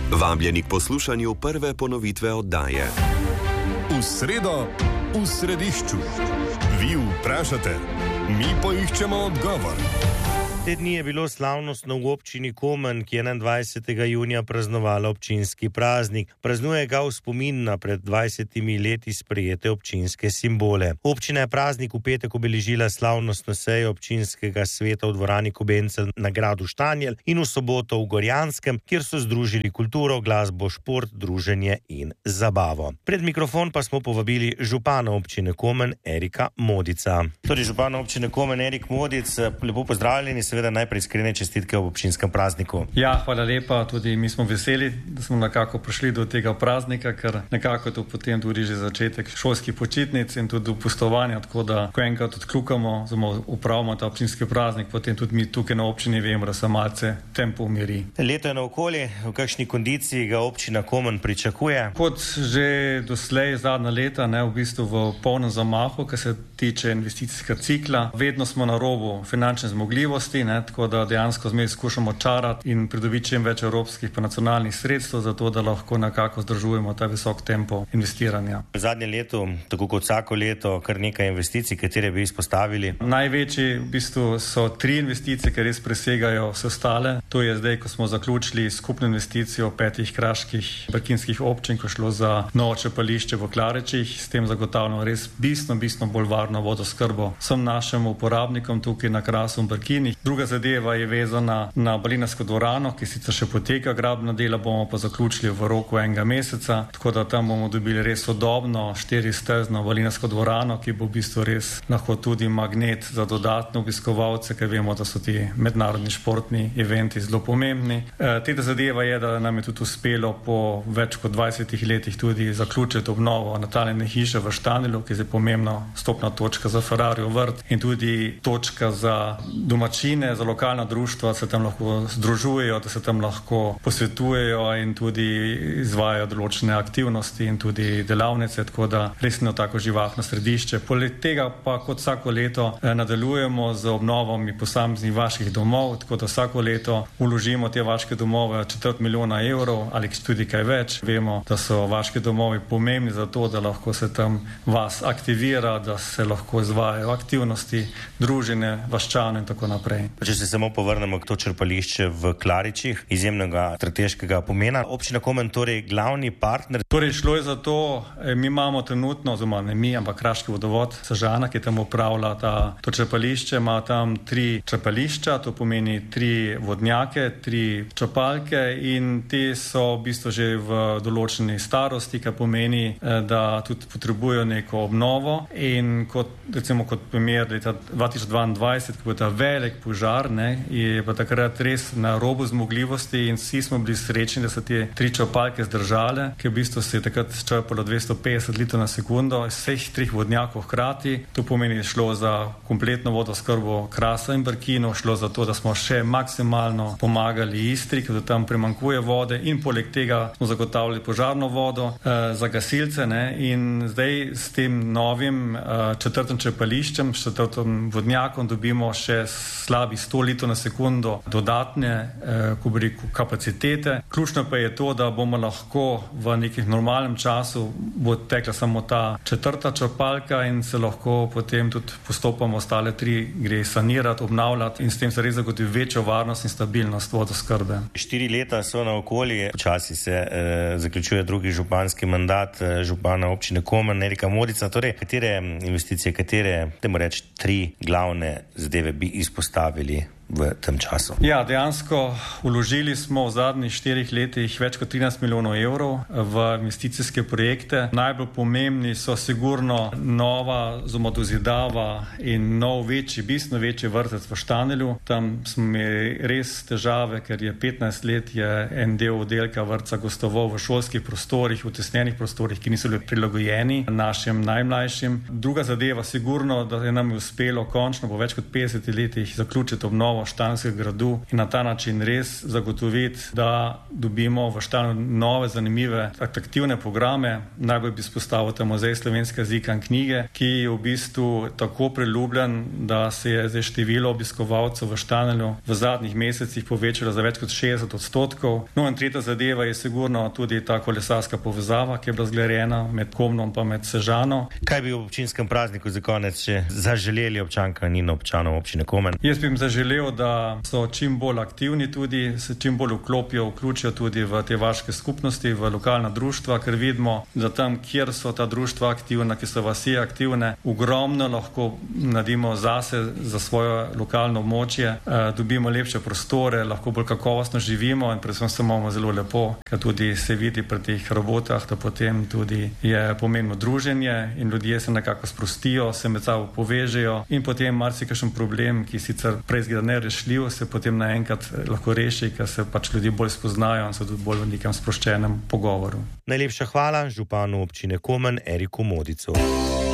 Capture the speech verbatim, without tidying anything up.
Vabljeni k poslušanju prve ponovitve oddaje. V sredo, v središču. Vi vprašate, mi poiščemo odgovor. Te dni je bilo slavnostno v občini Komen, ki je enaindvajsetega junija praznovala občinski praznik. Praznuje ga v spomin na pred dvajsetimi leti sprejete občinske simbole. Občina je praznik v petek obeležila slavnostno sejo občinskega sveta v dvorani Kobencel na gradu Štanjel in v soboto v Gorjanskem, kjer so združili kulturo, glasbo, šport, druženje in zabavo. Pred mikrofon pa smo povabili župana občine Komen Erika Modica. Torej, župan občine Komen Erik Modic, lepo pozdravljeni. Seveda najprej iskrene čestitke ob občinskem prazniku. Ja, hvala lepa, tudi mi smo veseli, da smo nekako prišli do tega praznika, ker nekako to potem tudi že začetek šolskih počitnic in tudi pustovanja, tako da ko enkrat odkljukamo, zelo upravimo ta občinski praznik, potem tudi mi tukaj na občini vemo, da se malce tempo umiri. Leto je naokoli, v kakšni kondiciji ga občina Komen pričakuje? Kot že doslej zadnja leta, ne, v bistvu v polnem zamahu, kar se tiče investicijskega cikla, vedno smo na robu finančne zmogljivosti, ne, tako da dejansko zmeraj skušamo čarati in pridobiti čim več evropskih pa nacionalnih sredstev, zato da lahko nekako zdržujemo ta visok tempo investiranja. V zadnjem letu, tako kot vsako leto, kar nekaj investicij, katere bi izpostavili? Največji v bistvu so tri investicije, ki res presegajo vse ostale. To je zdaj, ko smo zaključili skupno investicijo petih kraških brkinskih občin, ko je šlo za novo črpališče v Klaričih, s tem zagotavljamo res bistveno, bistveno bolj varno vodoskrbo vsem našim uporabnikom tukaj na Krasu in Brkinih. Druga zadeva je vezana na Balinarsko dvorano, ki sicer še poteka gradbena dela, bomo pa zaključili v roku enega meseca, tako da tam bomo dobili res sodobno štiristezno Balinarsko dvorano, ki bo v bistvu res lahko tudi magnet za dodatne obiskovalce, ker vemo, da so ti mednarodni športni eventi zelo pomembni. E, tretja zadeva je, da nam je tudi uspelo po več kot dvajsetih letih tudi zaključiti obnovo Natalijine hiše v Štanjelu, ki je pomembna stopna točka za Ferrarijev vrt in tudi točka za domačine, za lokalna društva, se tam lahko združujejo, da se tam lahko posvetujejo in tudi izvajajo določene aktivnosti in tudi delavnice, tako da resno tako živahno središče. Poleg tega pa kot vsako leto nadaljujemo z obnovami posameznih vaških domov, tako da vsako leto vložimo te vaške domove četrt milijona evrov ali tudi kaj več. Vemo, da so vaški domovi pomembni za to, da lahko se tam vas aktivira, da se lahko izvajajo aktivnosti, družine, vaščane in tako naprej. Če se samo povrnemo k to črpališče v Klaričih, izjemnega strateškega pomena. Občina Komen torej glavni partner. Torej šlo je za to, mi imamo trenutno, oziroma ne mi, ampak Kraški vodovod Sežana, ki tam upravlja ta, to črpališče, ima tam tri črpališča, to pomeni tri vodnjake, tri črpalke in te so v bistvu že v določeni starosti, kar pomeni, da tudi potrebujejo neko obnovo in kot, recimo kot primer leta dva tisoč dvaindvajset, ko je ta velik požar, ne, je pa takrat res na robu zmogljivosti in vsi smo bili srečni, da so te tri črpalke zdržale, ki v bistvu se je takrat črpalo dvesto petdeset litrov na sekundo iz vseh treh vodnjakov hkrati. To pomeni, šlo za kompletno vodoskrbo Krasa in Brkinov, šlo za to, da smo še maksimalno pomagali Istri, ker tam primanjkuje vode in poleg tega smo zagotavljali požarno vodo eh, za gasilce, ne, in zdaj s tem novim eh, četrtim črpališčem, četrtim vodnjakom dobimo še slabi sto litrov na sekundo dodatne eh, ko bi rekel, kapacitete. Ključno pa je to, da bomo lahko v nekem normalnem času bo tekla samo ta četrta črpalka in se lahko potem tudi postopoma ostale tri gre sanirati, obnavljati in s tem se res zagotovi večjo varnost in stabilnost vodoskrbe. Štiri leta so naokoli, počasi se eh, zaključuje drugi županski mandat eh, župana občine Komen Erika Modica. Torej, katere investicije, katere, temu reči, tri glavne zadeve bi izpostavili v tem času? Ja, dejansko vložili smo v zadnjih štirih letih več kot trinajst milijonov evrov v investicijske projekte. Najbolj pomembni so sigurno nova zomodozidava in nov večji, bistveno večji vrtec v Štanjelu. Tam smo imeli res težave, ker je petnajst let je en del oddelka vrtca gostoval v šolskih prostorih, v tesnenih prostorih, ki niso bili prilagojeni našim najmlajšim. Druga zadeva sigurno, da je nam uspelo končno po več kot petdesetih letih zaključiti obnovo obnovo Štajerskega gradu in na ta način res zagotoviti, da dobimo v Štajerju nove, zanimive, atraktivne programe. Najbolj bi izpostavil ta muzej slovenskega jezika in knjige, ki je v bistvu tako priljubljen, da se je zdaj število obiskovalcev v Štajerju v zadnjih mesecih povečalo za več kot šestdeset odstotkov. No in tretja zadeva je sigurno tudi ta kolesarska povezava, ki je bila zgrajena med Komnom pa med Sežano. Kaj bi v občinskem prazniku za konec še zaželeli občankam in občanom občine Komen? Jaz bi jim zaželel, da so čim bolj aktivni tudi, se čim bolj vklopijo, vključijo tudi v te vaške skupnosti, v lokalna društva, ker vidimo, da tam, kjer so ta društva aktivna, ki so vasi aktivne, ogromno lahko naredimo zase, za svoje lokalno območje, eh, dobimo lepše prostore, lahko bolj kakovostno živimo in predvsem se imamo zelo lepo, ker tudi se vidi pri teh robotah, da potem tudi je pomembno druženje in ljudje se nekako sprostijo, se med sabo povežejo in potem marsikakšen problem, ki sicer prej zgleda nerešljiv, se potem naenkrat lahko reši, ker se pač ljudje bolj spoznajo in so tudi bolj v nekem sproščenem pogovoru. Najlepša hvala županu občine Komen Eriku Modicu.